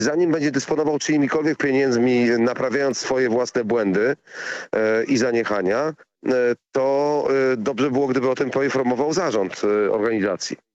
Zanim będzie dysponował czyimikolwiek pieniędzmi, naprawiając swoje własne błędy i zaniechania, to dobrze było, gdyby o tym poinformował zarząd organizacji.